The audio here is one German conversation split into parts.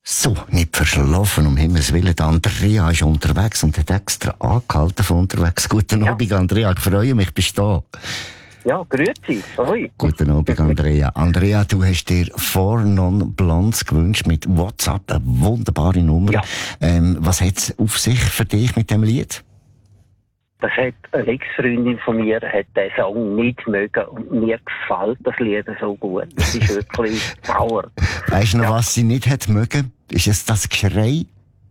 So, nicht verschlafen, um Himmels Willen. Andrea ist unterwegs und hat extra angehalten von unterwegs. Guten Abend, Andrea. Ich freue mich, bist du da? Ja, grüezi. Hoi. Guten Abend, Andrea. Andrea, du hast dir Fornon Blondes gewünscht mit WhatsApp, eine wunderbare Nummer. Ja. Was hat es auf sich für dich mit dem Lied? Das hat eine Ex-Freundin von mir hat den Song nicht mögen und mir gefällt das Lied so gut. Das ist wirklich Power. Weißt du noch, was sie nicht hat mögen? Ist es das Geschrei?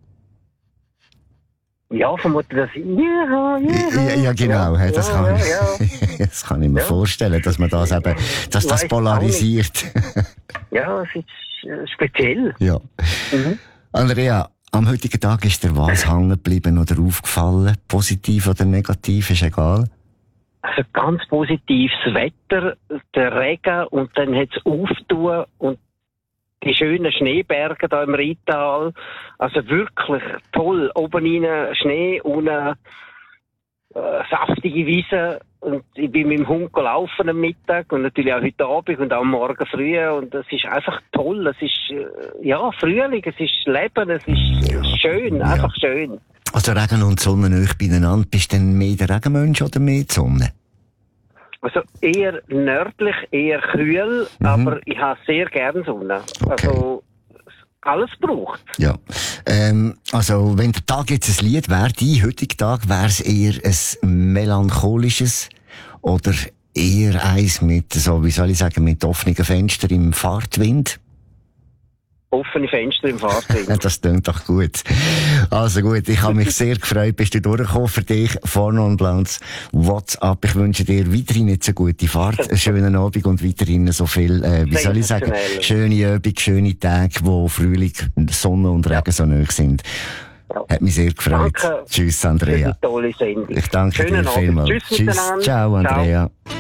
Ja, vermutlich das Ja, genau. Ja, Das kann ich mir vorstellen, dass man das eben, dass das polarisiert. Ja, es ist speziell. Ja. Mhm. Andrea, am heutigen Tag ist dir was hängen geblieben oder aufgefallen? Positiv oder negativ, ist egal. Also ganz positiv das Wetter, der Regen und dann hat es aufgetan und die schönen Schneeberge da im Rheintal. Also wirklich toll. Oben rein Schnee, unten saftige Wiese. Und ich bin mit dem Hund gelaufen am Mittag und natürlich auch heute Abend und auch morgen früh. Und das ist einfach toll. Es ist, Frühling, es ist Leben, es ist schön, einfach schön. Also Regen und Sonne nahe beieinander. Bist du denn mehr der Regenmensch oder mehr die Sonne? Also eher nördlich, eher kühl, aber ich habe sehr gerne Sonne. Okay. Also alles braucht. Ja. Also wenn der Tag jetzt ein Lied wäre, dein heutiger Tag, wäre es eher ein melancholisches oder eher eins mit, so, wie soll ich sagen, mit offenen Fenstern im Fahrtwind? Offene Fenster im Fahrtwind. Das klingt doch gut. Also gut, ich habe mich sehr gefreut, bist du durchgekommen für dich. Fornon Blondes WhatsApp. Ich wünsche dir weiterhin nicht so gute Fahrt, einen schönen Abend und weiterhin so viel, wie soll ich sagen, schöne Abend, schöne Tage, wo Frühling, Sonne und Regen so nahe sind. Ja. Hat mich sehr gefreut. Danke. Tschüss, Andrea. Eine tolle Sendung. Ich danke Schönen dir vielmals. Tschüss. Ciao, Andrea. Ciao.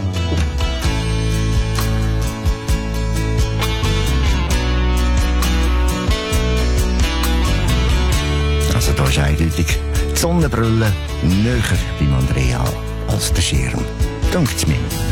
Also da ist eindeutig die Sonnenbrille näher beim Andrea als der Schirm. Dunkt's mir.